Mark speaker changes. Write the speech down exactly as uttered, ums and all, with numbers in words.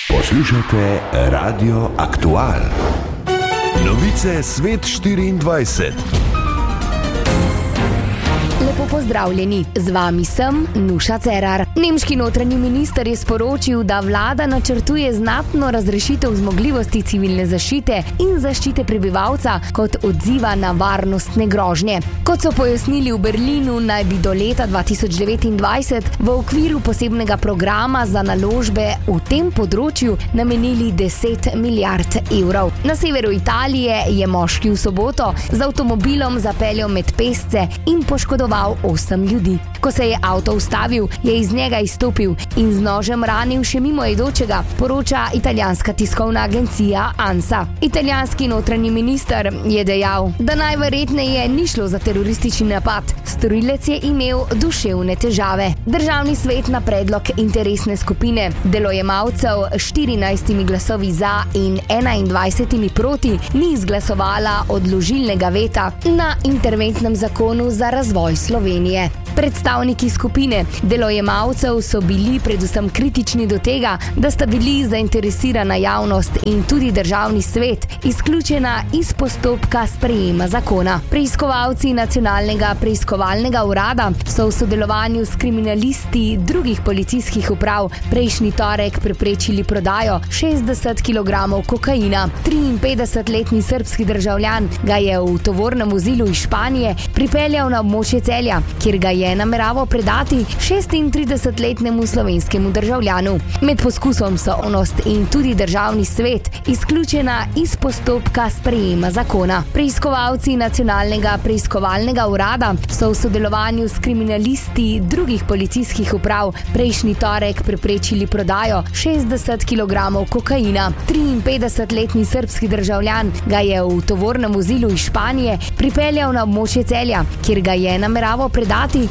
Speaker 1: Poslušate Radio Aktual. Novice Svet štiriindvajset.
Speaker 2: Lepo pozdravljeni, z vami sem Nuša Cerar. Nemški notranji minister je sporočil, da vlada načrtuje znatno razrešitev zmogljivosti civilne zaščite in zaščite prebivalca kot odziva na varnostne grožnje. Kot so pojasnili v Berlinu, naj bi do leta dva tisoč devetindvajset v okviru posebnega programa za naložbe v tem področju namenili deset milijard evrov. Na severu Italije je moški v soboto z avtomobilom zapeljal med pešce in poškodoval osem ljudi. Ko se je avto ustavil, je iz njega izstopil in z nožem ranil še mimoidočega, poroča italijanska tiskovna agencija ANSA. Italijanski notranji minister je dejal, da najverjetneje ni šlo za teroristični napad. Storilec je imel duševne težave. Državni svet na predlog interesne skupine delojemalcev s štirinajstimi glasovi za in enaindvajsetimi proti ni izglasovala odložilnega veta na interventnem zakonu za razvoj Slovenije. Predstavniki skupine delojemalcev so bili predvsem kritični do tega, da sta bili zainteresirana javnost in tudi državni svet izključena iz postopka sprejema zakona. Preiskovalci Nacionalnega preiskovalnega urada so v sodelovanju s kriminalisti drugih policijskih uprav prejšnji torek preprečili prodajo šestdeset kilogramov kokaina. triinpetdesetletni srbski državljan ga je v tovornem vozilu iz Španije pripeljal na območje Celja, kjer ga je nameraval predati šestintridesetletnemu slovenskemu državljanu. Med poskusom so javnost in tudi državni svet izključena iz postopka sprejema zakona. Preiskovalci Nacionalnega preiskovalnega urada so v sodelovanju s kriminalisti drugih policijskih uprav prejšnji torek preprečili prodajo šestdeset kilogramov kokaina. triinpetdesetletni srbski državljan ga je v tovornem vozilu iz Španije pripeljal na območje Celja, kjer ga je nameraval predati